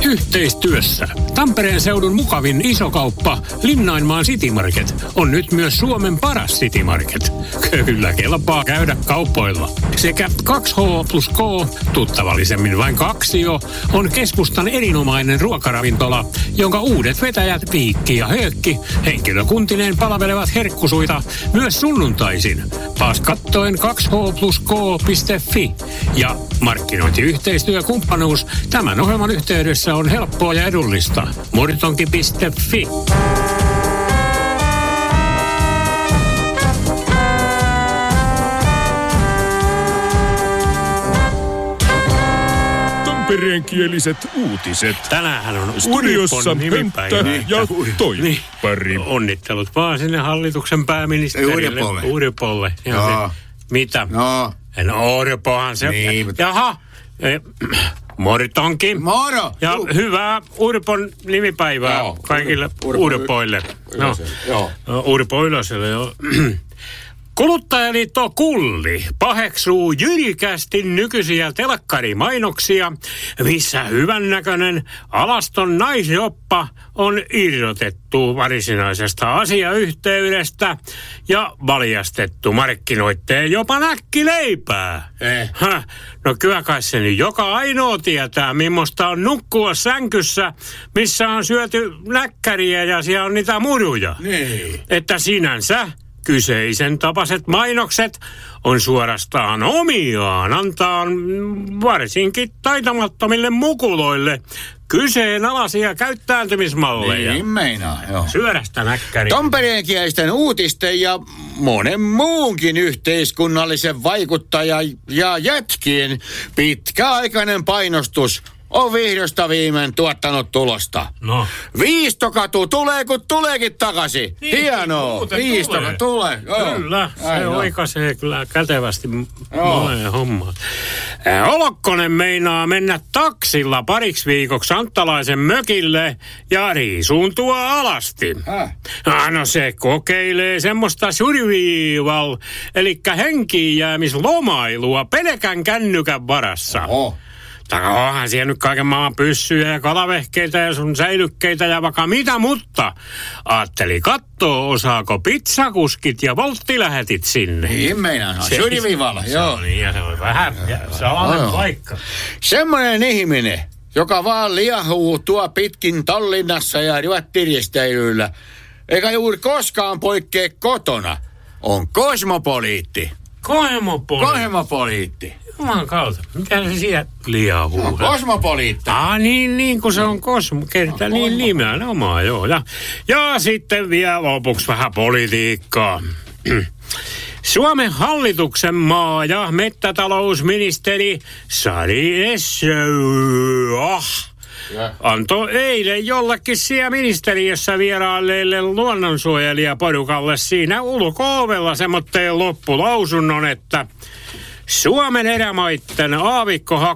Yhteistyössä Tampereen seudun mukavin isokauppa Linnainmaan City Market on nyt myös Suomen paras City Market. Kyllä kelpaa käydä kauppoilla. Sekä 2H+K, tuttavallisemmin vain 2 on keskustan erinomainen ruokaravintola, jonka uudet vetäjät Viikki ja Höökki henkilökuntineen palvelevat herkkusuita myös sunnuntaisin. Taas kattoen 2H+K.fi ja markkinointiyhteistyökumppanuus tämän ohjelman yhteydessä on helppoa ja edullista. Murtonki.fi. Tampereenkieliset uutiset. Tänäänhän on studiossa nimipäivä. ja Toippari. Niin. Onnittelut vaan sinne hallituksen pääministerille. Urpolle. Joo. Mitä? No. Urpohan se. Niin, mutta... Jaha. Mortonki. Moro! Ja hyvää Urpon nimipäivää kaikille Urpoille. Urpo Ylöselle, joo. Kuluttajaliitto Kulli paheksuu jyrkästi nykyisiä telkkarimainoksia, missä hyvännäköinen alaston naisjoppa on irrotettu varsinaisesta asiayhteydestä ja valjastettu markkinoitteen jopa näkkileipää. No kyllä kai se nyt joka ainoa tietää, millaista on nukkua sänkyssä, missä on syöty näkkäriä ja siellä on niitä muruja. Niin. Että sinänsä kyseisen tapaiset mainokset on suorastaan omiaan antaa varsinkin taitamattomille mukuloille kyseenalaisia käyttäytymismalleja. Niin meinaa, joo. Syödästä näkkäriä. Tampereenkielisten uutisten ja monen muunkin yhteiskunnallisen vaikuttajan ja jätkien pitkäaikainen painostus on vihdosta viimein tuottanut tulosta. No. Viistokatu tulee, kun tuleekin takaisin. Niin, hienoa. Viistokatu tulee. Kyllä, se oikaisee kyllä kätevästi moneen hommaan. Olokkonen meinaa mennä taksilla pariksi viikoksi Anttalaisen mökille ja riisuuntua alasti. No se kokeilee semmoista survival, eli henkiin jäämislomailua pelkän kännykän varassa. Onhan siellä nyt kaiken maailman pyssyjä ja kalavehkeitä ja sun säilykkeitä ja vaikka mitä, mutta ajatteli kattoo, osaako pizzakuskit ja volttilähetit sinne. Niin meinaan, syrjivivalla, joo. Niin, ja se on vähän salainen paikka. Semmoinen ihminen, joka vaan liahuu tuo pitkin Tallinnassa ja ryöttiristeilyllä, eikä juuri koskaan poikkea kotona, on kosmopoliitti. Kosmopoliitti. Juman kautta. Mitä se siellä liahuu? No, kosmopoliitti. Niin kuin se on kerta niin nimenomaan, joo. Ja sitten vielä lopuksi vähän politiikkaa. Suomen hallituksen maa- ja mettätalousministeri Sari Essayah antoi eilen jollekin siellä ministeriössä vierailleille luonnonsuojelijaporukalle siinä ulko-ovella semmoitteen loppulausunnon, että Suomen erämaitten aavikkohakkuut